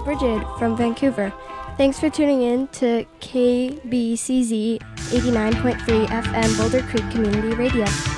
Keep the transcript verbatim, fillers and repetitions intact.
Bridget from Vancouver. Thanks for tuning in to K B C Z eighty-nine point three F M Boulder Creek Community Radio.